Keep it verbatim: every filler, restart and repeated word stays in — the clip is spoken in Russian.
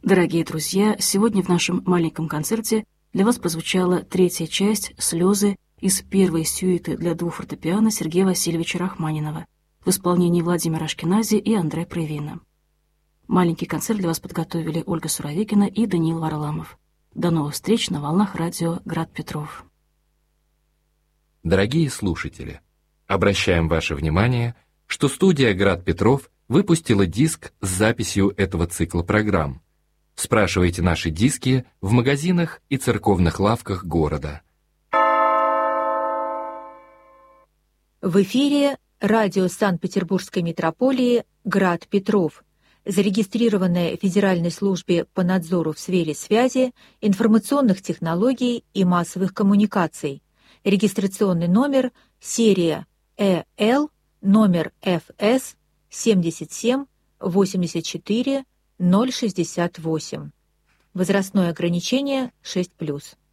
Дорогие друзья, сегодня в нашем маленьком концерте для вас прозвучала третья часть «Слезы» из первой сюиты для двух фортепиано Сергея Васильевича Рахманинова в исполнении Владимира Ашкенази и Андре Превина. Маленький концерт для вас подготовили Ольга Суровикина и Даниил Варламов. До новых встреч на волнах радио «Град Петров». Дорогие слушатели, обращаем ваше внимание, что студия «Град Петров» выпустила диск с записью этого цикла программ. Спрашивайте наши диски в магазинах и церковных лавках города. В эфире радио Санкт-Петербургской митрополии «Град Петров», зарегистрированное в Федеральной службе по надзору в сфере связи, информационных технологий и массовых коммуникаций. Регистрационный номер серия Э Л, номер Ф С семьдесят семь восемьдесят четыре ноль шестьдесят восемь. Возрастное ограничение шесть плюс.